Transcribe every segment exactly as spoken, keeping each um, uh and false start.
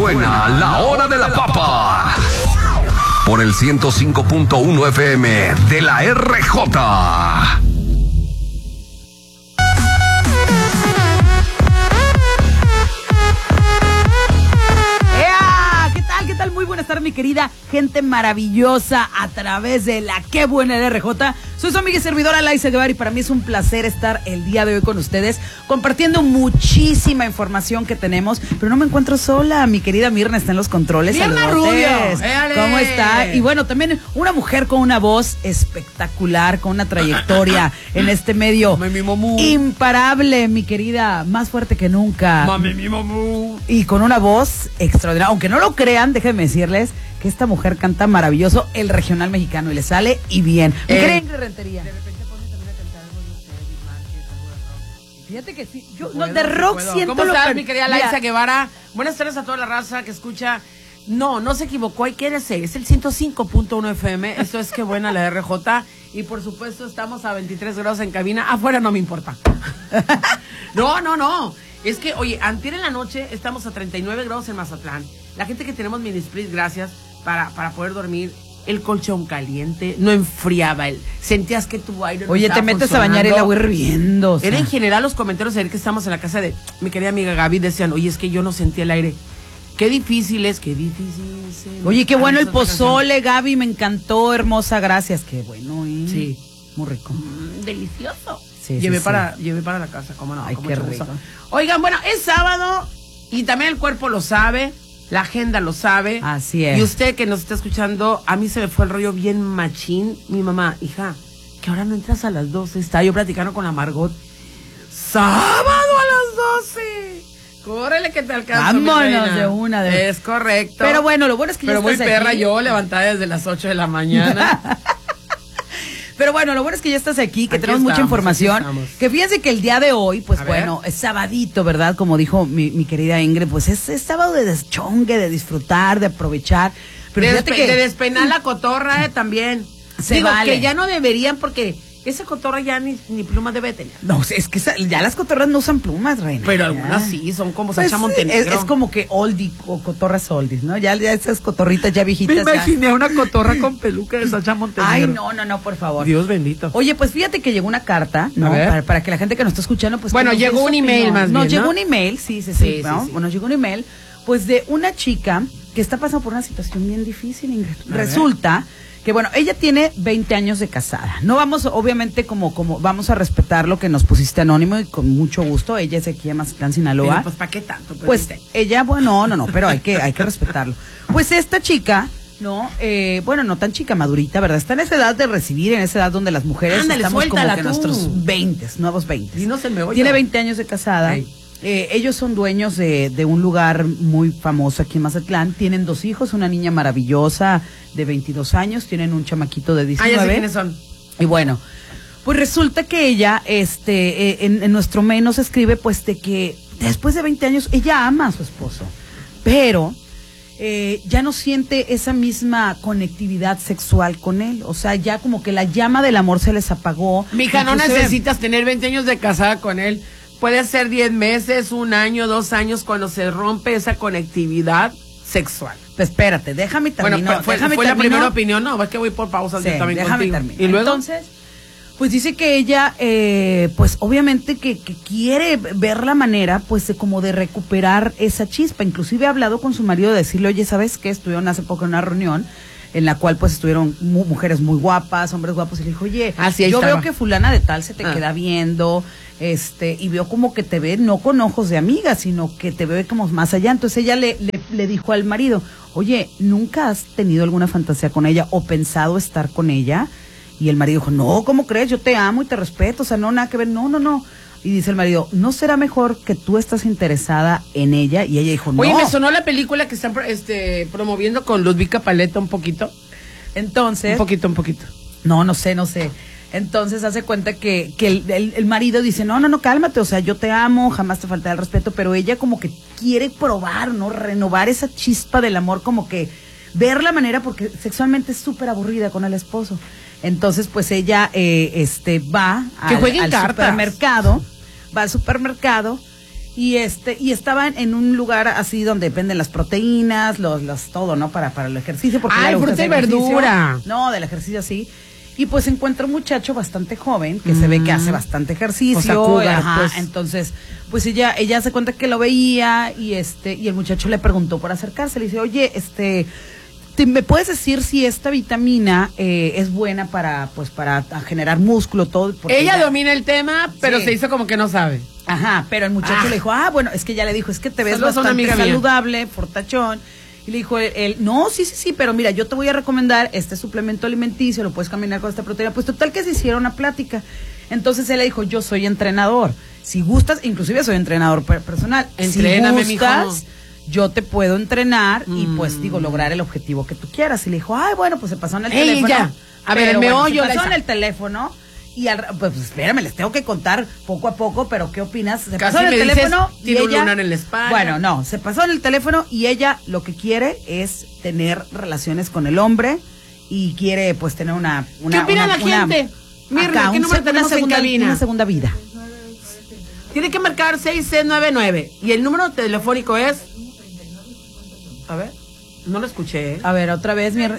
Suena la hora de la papa. Por el ciento cinco punto uno F M de la R J. Muy buenas tardes, mi querida gente maravillosa a través de la Qué Buena R J. Soy su amiga y servidora Laisa Guevara y para mí es un placer estar el día de hoy con ustedes compartiendo muchísima información que tenemos, pero no me encuentro sola. Mi querida Mirna está en los controles. Mirna Rubio, ¿cómo está? Y bueno, también una mujer con una voz espectacular, con una trayectoria en este medio imparable, mi querida, más fuerte que nunca. Mami, mi mamú. Y con una voz extraordinaria. Aunque no lo crean, déjenme decirles que esta mujer canta maravilloso el regional mexicano y le sale y bien. ¿Me Eh, creen que Rentería? De repente ponen también a cantar algo de usted, Big Márquez, algo de rock. Fíjate que sí, yo Sí no, puedo, de sí rock puedo. siento ¿Cómo lo estás, que- mi querida Mira, Laisa Guevara? Buenas tardes a toda la raza que escucha. No, no se equivocó, hay que decir, es el ciento cinco punto uno F M, esto es Qué Buena la R J, y por supuesto estamos a veintitrés grados en cabina, afuera no me importa. No, no, no, es que, oye, antier en la noche estamos a treinta y nueve grados en Mazatlán, la gente que tenemos mini split, gracias, para, para poder dormir, el colchón caliente, no enfriaba, el, sentías que tu aire no Oye, estaba te metes a bañar y el agua hirviendo. O sea. Era en general los comentarios de ayer que estamos en la casa de mi querida amiga Gaby, decían, oye, es que yo no sentí el aire. Qué difícil es, qué difícil es. Oye, qué bueno el esa pozole, Gaby, me encantó, hermosa, gracias. Qué bueno, ¿eh? Sí. Muy rico. Mm, delicioso. Sí, llevé sí, para, sí. llevé para la casa, cómo no. Ay, con qué mucho rico. gusto. Oigan, bueno, es sábado y también el cuerpo lo sabe, la agenda lo sabe. Así es. Y usted que nos está escuchando, a mí se me fue el rollo bien machín. Mi mamá, hija, que ahora no entras a las doce, está yo platicando con la Margot. Sábado a las doce. Córrele que te alcanza. Vámonos de una de- Es correcto. Pero bueno, lo bueno es que Pero ya muy estás perra aquí. yo, levantada desde las ocho de la mañana. Pero bueno, lo bueno es que ya estás aquí, que Aquí tenemos mucha estamos, información. aquí estamos. Que fíjense que el día de hoy, pues A bueno, ver. es sabadito, ¿verdad? Como dijo mi, mi querida Ingrid, pues es, es sábado de deschongue, de disfrutar, de aprovechar. Pero de, fíjate despe- que de despeinar la cotorra eh, también. Se Digo, vale. que ya no deberían porque esa cotorra ya ni, ni pluma debe tener. No, es que esa- ya las cotorras no usan plumas, reina. Pero Ya. algunas sí, son como Pues, Sacha es, Montenegro. es como que oldie o cotorras oldies, ¿no? Ya, ya esas cotorritas ya viejitas. ya. una cotorra con peluca de Sacha Montenegro. Ay, no, no, no, por favor. Dios bendito. Oye, pues fíjate que llegó una carta, ¿no? A ver. Para, para que la gente que nos está escuchando, pues... Bueno, que nos dé llegó su un email opinión. más Nos bien, llegó ¿no? un email, sí, sí, sí. Sí, ¿no? sí, sí. Bueno, nos llegó un email, pues de una chica que está pasando por una situación bien difícil, Ingrid. A ver. Resulta que, bueno, ella tiene veinte años de casada. No vamos, obviamente, como, como vamos a respetar lo que nos pusiste anónimo y con mucho gusto. Ella es aquí en Mazatlán, Sinaloa. Pero, pues, ¿para qué tanto? Pues Pues, ella, bueno, no, no, pero hay que, hay que respetarlo. Pues esta chica, ¿no? Eh, bueno, no tan chica, madurita, ¿verdad? Está en esa edad de recibir, en esa edad donde las mujeres Ándale, estamos como suéltala que en tú. nuestros veintes, nuevos veintes. Dinos el meollo. Tiene veinte años de casada. Ay. Eh, ellos son dueños de, de un lugar muy famoso aquí en Mazatlán. Tienen dos hijos, una niña maravillosa de veintidós años, tienen un chamaquito de ah, diecinueve. ya sé quiénes son. Y bueno, pues resulta que ella, este, eh, en, en nuestro mail nos escribe, pues, de que después de veinte años ella ama a su esposo, pero eh, ya no siente esa misma conectividad sexual con él. O sea, ya como que la llama del amor se les apagó. Mija, no Inclusive- necesitas tener veinte años de casada con él. Puede ser diez meses, un año, dos años, cuando se rompe esa conectividad sexual. Pues espérate, déjame terminar. Bueno, fue, déjame fue la termino. primera opinión. No, es que voy por pausas Sí, yo también déjame contigo. terminar. Y luego, Entonces, pues dice que ella, eh, pues obviamente que, que quiere ver la manera, pues de como de recuperar esa chispa. Inclusive ha hablado con su marido de decirle, oye, ¿sabes qué? Estuvieron hace poco en una reunión en la cual pues estuvieron mu- mujeres muy guapas, hombres guapos, y le dijo, oye, Ah, sí, ahí yo estaba. veo que fulana de tal se te Ah. queda viendo, este, y veo como que te ve no con ojos de amiga, sino que te ve como más allá. Entonces ella le, le, le dijo al marido, oye, ¿nunca has tenido alguna fantasía con ella o pensado estar con ella? Y el marido dijo, no, ¿cómo crees? Yo te amo y te respeto, o sea, no, nada que ver, no, no, no. Y dice el marido, ¿no será mejor que tú estás interesada en ella? Y ella dijo, no. oye, me sonó la película que están pro- este, promoviendo con Ludwika Paleta un poquito. Entonces, Un poquito, un poquito. no, no sé, no sé. Entonces hace cuenta que, que el, el- el marido dice, no, no, no, cálmate, o sea, yo te amo, jamás te faltará el respeto, pero ella como que quiere probar, ¿no? Renovar esa chispa del amor, como que ver la manera, porque sexualmente es súper aburrida con el esposo. Entonces, pues ella eh, este va Que al, jueguen al cartas. supermercado, va al supermercado Y este, y estaban en un lugar así donde venden las proteínas, los, los, todo, ¿no? Para, para el ejercicio. Porque Ay, fruta y verdura. No, del ejercicio sí. Y pues encuentra un muchacho bastante joven, que mm. se ve que hace bastante ejercicio. O sea, cougar, ajá, pues. Entonces, pues ella, ella se cuenta que lo veía, y este, y el muchacho le preguntó por acercarse, le dice, oye, este, ¿te, ¿me puedes decir si esta vitamina eh, es buena para, pues, para generar músculo, todo? Porque ella, ella domina el tema, pero sí. se hizo como que no sabe. Ajá, pero el muchacho ah. le dijo, ah, bueno, es que ella le dijo, es que te ves Saludos bastante saludable, fortachón. Y le dijo él, él, no, sí, sí, sí, pero mira, yo te voy a recomendar este suplemento alimenticio, lo puedes combinar con esta proteína. Pues total que se hicieron una plática. Entonces él le dijo, yo soy entrenador. Si gustas, inclusive soy entrenador personal. Entréname, si gustas, yo te puedo entrenar mm. y pues digo, lograr el objetivo que tú quieras. Y le dijo, ay, bueno, pues se pasó en el Ey, teléfono. Ya. A ver, el bueno, meollo. Se pasó en el teléfono. Y al, pues, pues espérame, les tengo que contar poco a poco, pero ¿qué opinas? Se Casi pasó en el me teléfono dices, y tiene ella, un lunar en la espalda. Bueno, no, se pasó en el teléfono y ella lo que quiere es tener relaciones con el hombre y quiere pues tener una... una ¿Qué opina una, la una, gente? Mirna, acá, ¿qué número tenemos en cabina? Una segunda vida. Tiene que marcar seis seis nueve nueve y el número telefónico es... A ver, no lo escuché. ¿eh? A ver, otra vez. Mi...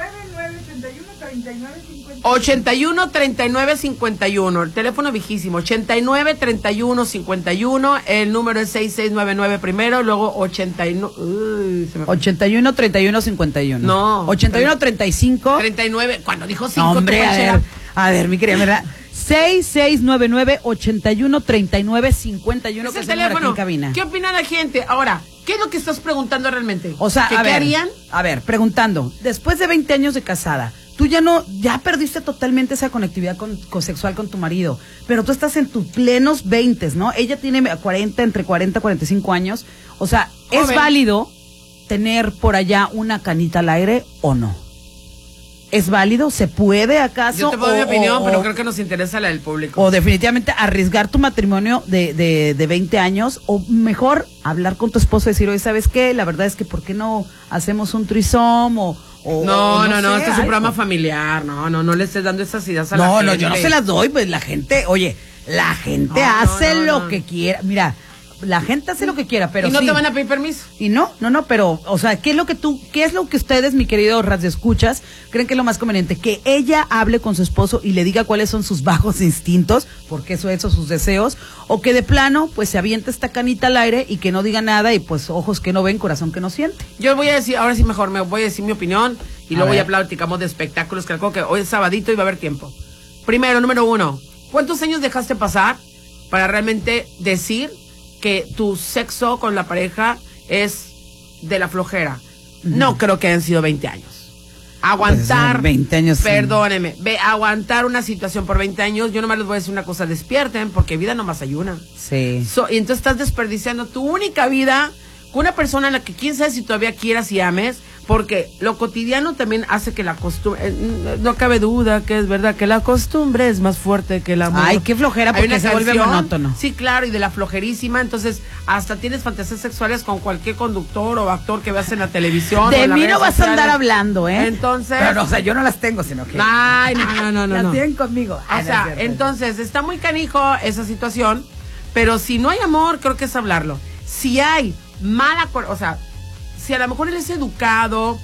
ochenta y uno, treinta y nueve, cincuenta y uno. El teléfono viejísimo. ochenta y nueve, treinta y uno, cincuenta y uno. El número es seis seis nueve nueve primero. Luego ochenta y nueve. Uy, se me... ochenta y uno, treinta y uno, cincuenta y uno. No. ochenta y uno, treinta y cinco. treinta y nueve. Cuando dijo cinco, no, hombre, a ver, a ver, mi querida, ¿verdad? seis seis nueve nueve, ochenta y uno, treinta y nueve, cincuenta y uno. Es el teléfono. En cabina. ¿Qué opina la gente? Ahora, ¿qué es lo que estás preguntando realmente? O sea, ¿Qué, a ¿qué ver, harían? A ver, preguntando. Después de veinte años de casada, tú ya no, ya perdiste totalmente esa conectividad con, con sexual con tu marido, pero tú estás en tus plenos veintes, ¿no? Ella tiene cuarenta, entre cuarenta y cuarenta y cinco años. O sea, ¿es Joven. válido tener por allá una canita al aire o no? ¿Es válido? ¿Se puede acaso? Yo te puedo o, mi opinión, o, pero creo que nos interesa la del público. O definitivamente arriesgar tu matrimonio de, de, de veinte años, o mejor hablar con tu esposo y decir, oye, ¿sabes qué? La verdad es que ¿por qué no hacemos un threesome o... O, no, o no, no, no, sé, este es un algo. programa familiar, no, no, no le estés dando esas ideas a no, la gente. No, no, yo no se las doy, pues la gente, oye, la gente no, hace no, no, lo no. que quiera, mira, la gente hace lo que quiera, pero ¿Y no sí. te van a pedir permiso? Y no, no, no, pero, o sea, ¿qué es lo que tú, qué es lo que ustedes, mi querido radioescuchas, creen que es lo más conveniente? Que ella hable con su esposo y le diga cuáles son sus bajos instintos, porque eso, eso, sus deseos, o que de plano, pues se aviente esta canita al aire y que no diga nada y pues ojos que no ven, corazón que no siente. Yo voy a decir, ahora sí mejor, me voy a decir mi opinión y a luego ver. ya platicamos de espectáculos, que que hoy es sabadito y va a haber tiempo. Primero, número uno, ¿cuántos años dejaste pasar para realmente decir que tu sexo con la pareja es de la flojera? Uh-huh. No creo que hayan sido veinte años. Aguantar, pues veinte años. Perdóneme, ve, aguantar una situación por veinte años, yo nomás les voy a decir una cosa, despierten, porque vida nomás hay una. Sí. So, y entonces estás desperdiciando tu única vida con una persona a la que quién sabe si todavía quieras y ames, porque lo cotidiano también hace que la costumbre, eh, no cabe duda que es verdad que la costumbre es más fuerte que el amor. Ay, qué flojera, porque se vuelve monótono. Sí, claro, y de la flojerísima, entonces hasta tienes fantasías sexuales con cualquier conductor o actor que veas en la televisión. De mí no vas sociales. a andar hablando, ¿eh? Entonces. Pero, no, o sea, yo no las tengo, sino que. Ay, no, no, no, no. Las no. tienen conmigo. O Ay, sea, no es cierto. entonces está muy canijo esa situación, pero si no hay amor, creo que es hablarlo. Si hay mala, o sea, si a lo mejor él es educado,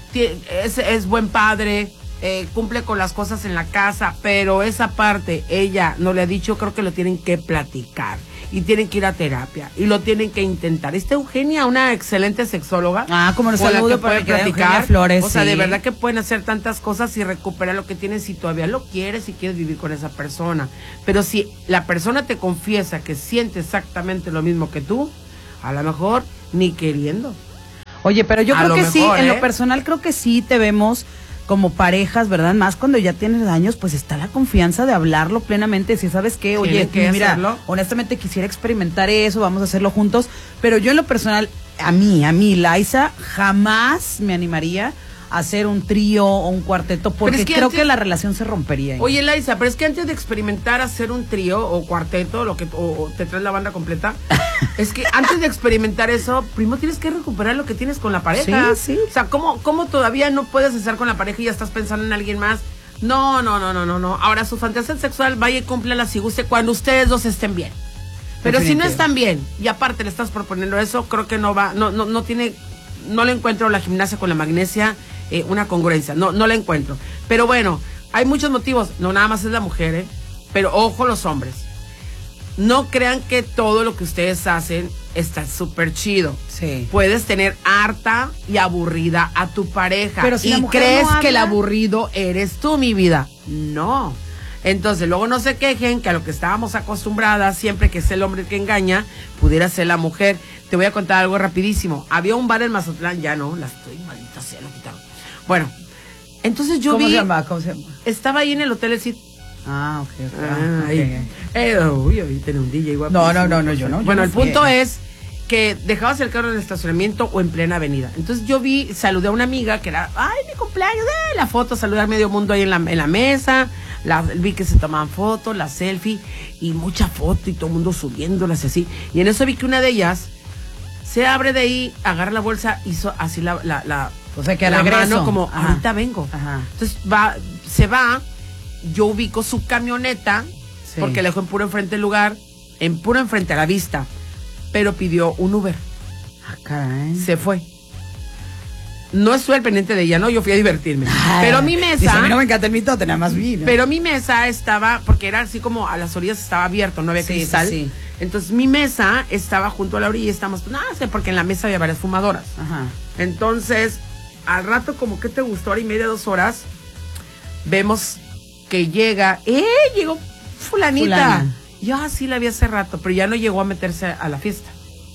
es, es buen padre, eh, cumple con las cosas en la casa, pero esa parte ella no le ha dicho, creo que lo tienen que platicar y tienen que ir a terapia y lo tienen que intentar. Está Eugenia, una excelente sexóloga. Ah, como nos con la saludo que puede para platicar. Eugenia Flores. O sea, sí. de verdad que pueden hacer tantas cosas y recuperar lo que tienes si todavía lo quieres, si quieres vivir con esa persona. Pero si la persona te confiesa que siente exactamente lo mismo que tú, a lo mejor ni queriendo. Oye, pero yo A creo lo que mejor, sí, en ¿eh? lo personal creo que sí te vemos como parejas, ¿verdad? Más cuando ya tienes años, pues está la confianza de hablarlo plenamente. Si sabes qué, oye, que mira, hacerlo. honestamente quisiera experimentar eso, vamos a hacerlo juntos. Pero yo en lo personal, a mí, a mí, Liza, jamás me animaría a hacer un trío o un cuarteto, porque es que creo antes- que la relación se rompería. ahí. Oye, Liza, pero es que antes de experimentar hacer un trío o cuarteto, lo que o, o te traes la banda completa, es que antes de experimentar eso, primero tienes que recuperar lo que tienes con la pareja. Sí, sí. O sea, ¿cómo, cómo todavía no puedes estar con la pareja y ya estás pensando en alguien más? No, no, no, no, no, no. Ahora, su fantasía sexual, vaya y cúmplala si guste cuando ustedes dos estén bien. Pero si no están bien, y aparte le estás proponiendo eso, creo que no va, no, no, no tiene, no le encuentro la gimnasia con la magnesia, eh, una congruencia, no, no la encuentro. Pero bueno, hay muchos motivos, no nada más es la mujer, eh, pero ojo los hombres. No crean que todo lo que ustedes hacen está súper chido. Sí. Puedes tener harta y aburrida a tu pareja. Pero si y la mujer crees no habla... que el aburrido eres tú, mi vida. No. Entonces, luego no se quejen que a lo que estábamos acostumbradas, siempre que es el hombre el que engaña, pudiera ser la mujer. Te voy a contar algo rapidísimo. Había un bar en Mazatlán, ya no, la estoy maldita sea, lo quitaron. Bueno, entonces yo ¿Cómo vi... se llama? ¿Cómo se llama? Estaba ahí en el Hotel El Cid. Ah, ok, ok. Ah, ok. ahí. Eh, uy, ahí tiene un D J guapo. No, no, no, no, yo no. Yo Bueno, no el fui. punto es que dejabas el carro en el estacionamiento o en plena avenida. Entonces yo vi, saludé a una amiga que era, ay, mi cumpleaños, eh, la foto, saludar medio mundo ahí en la, en la mesa, la, vi que se tomaban fotos, la selfie, y mucha foto y todo el mundo subiéndolas así. Y en eso vi que una de ellas se abre de ahí, agarra la bolsa, hizo así la, la, la, o sea, que la regreso. mano como, Ajá. ahorita vengo. Ajá. Entonces va, se va, yo ubico su camioneta, Sí. porque la dejó en puro enfrente del lugar, en puro enfrente a la vista, pero pidió un Uber. Ah, caray. Se fue. No estuve al pendiente de ella, ¿no? Yo fui a divertirme. Ay, pero mi dice, mesa... a mí no me encanta el mitote, nada más vino. Pero mi mesa estaba, porque era así como a las orillas estaba abierto, no había Sí, cristal. sí, sí. Entonces mi mesa estaba junto a la orilla y estábamos, no sé, porque en la mesa había varias fumadoras. Ajá. Entonces, al rato, como que te gustó, hora y media, dos horas, vemos que llega, ¡eh! Llegó fulanita. Fulana. Yo así la vi hace rato, pero ya no llegó a meterse a la fiesta.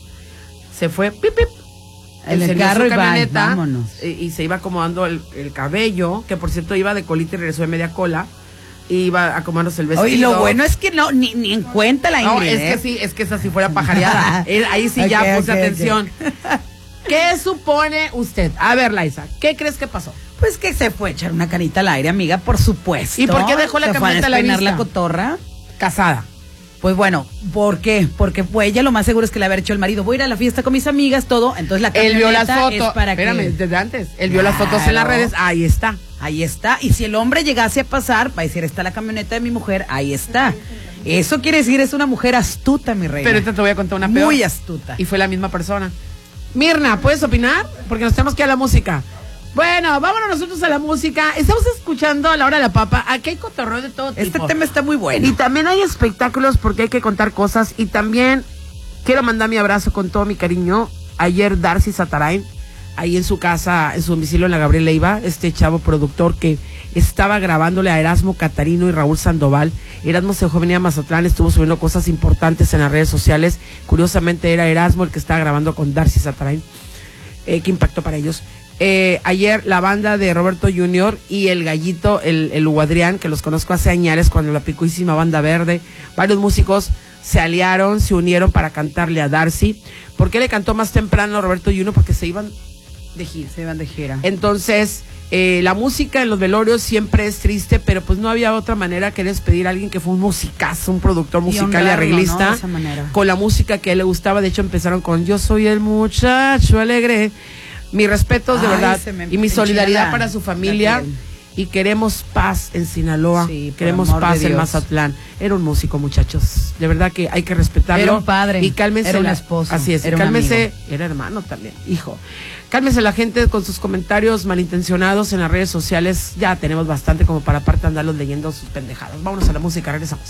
Se fue, pip, pip. En el encendió carro su y bye, camioneta, vámonos. Y, y se iba acomodando el, el cabello, que por cierto iba de colita y regresó de media cola. Y iba acomodándose el vestido. Oye, lo bueno es que no, ni, ni en cuenta la Ingrid. No, es ¿eh? que sí, es que esa sí fuera pajareada. Eh, Ahí sí ya Ok, puse ok, atención. ok. ¿Qué supone usted? A ver, Laisa, ¿qué crees que pasó? Pues que se fue a echar una canita al aire, amiga, por supuesto. ¿Y por qué dejó la Se fue a camioneta a la despeinar vista? la cotorra. Casada. Pues bueno, ¿por qué? Porque pues ella lo más seguro es que le haber hecho el marido. Voy a ir a la fiesta con mis amigas, todo. Entonces la Él vio las camioneta fotos. es para Espérame, que... desde antes. Él vio las fotos en las Claro. redes. Ahí está. Ahí está. Y si el hombre llegase a pasar, va a decir, está la camioneta de mi mujer, ahí está. Eso quiere decir, es una mujer astuta, mi reina. Pero ahorita te voy a contar una peor. Muy astuta. Y fue la misma persona. Mirna, ¿puedes opinar? Porque nos tenemos que ir a la música. Bueno, vámonos nosotros a la música. Estamos escuchando a la hora de la papa. Aquí hay cotorreo de todo tipo. Este tema está muy bueno. Y también hay espectáculos porque hay que contar cosas. Y también quiero mandar mi abrazo con todo mi cariño. Ayer Darcy Satarain, ahí en su casa, en su domicilio en la Gabriel Leiva, este chavo productor que estaba grabándole a Erasmo Catarino y Raúl Sandoval. Erasmo se dejó venir a Mazatlán, estuvo subiendo cosas importantes en las redes sociales. Curiosamente era Erasmo el que estaba grabando con Darcy Satarain. Eh, ¿Qué impacto para ellos? Eh, ayer la banda de Roberto junior y el Gallito, el, el Hugo Adrián, que los conozco hace años cuando la picuísima Banda Verde, varios músicos se aliaron, se unieron para cantarle a Darcy. ¿Por qué le cantó más temprano a Roberto junior? Porque se iban de gira. Se iban de gira. Entonces, eh, la música en los velorios siempre es triste, pero pues no había otra manera que despedir a alguien que fue un musicazo, un productor musical y, honrarlo, arreglista, ¿no? De esa manera. con la música que a él le gustaba. De hecho, empezaron con Yo soy el muchacho alegre. Mis respetos, de Ay, verdad, se me y mi solidaridad enchila para su la familia. piel. Y queremos paz en Sinaloa, Sí, por queremos amor de paz en Dios. Mazatlán. Era un músico, muchachos. De verdad que hay que respetarlo. Era un padre, Y cálmense. era un la- esposo, Así es, y era un cálmense. amigo. Era hermano también, hijo. Cálmese la gente con sus comentarios malintencionados en las redes sociales. Ya tenemos bastante como para aparte andarlos leyendo sus pendejadas. Vámonos a la música, regresamos.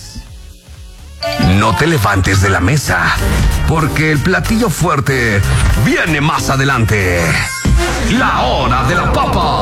No te levantes de la mesa, porque el platillo fuerte viene más adelante. La hora de la papa.